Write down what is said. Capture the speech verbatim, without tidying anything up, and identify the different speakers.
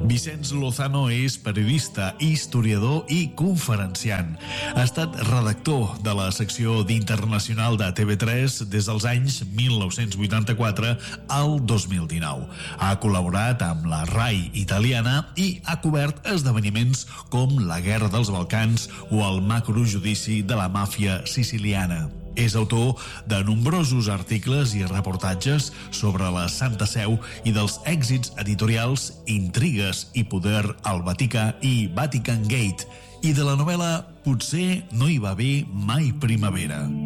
Speaker 1: Vicenç Lozano és periodista, historiador i conferenciant. Ha estat redactor de la secció d'Internacional de T V tres des dels anys mil nou-cents vuitanta-quatre al dos mil dinou. Ha col·laborat amb la RAI italiana i ha cobert esdeveniments com la Guerra dels Balcans o el macrojudici de la màfia siciliana. És autor de nombrosos articles i reportatges sobre la Santa Seu i dels èxits editorials Intrigues i poder al Vaticà i Vatican Gate, i de la novel·la Potser no hi va haver mai primavera.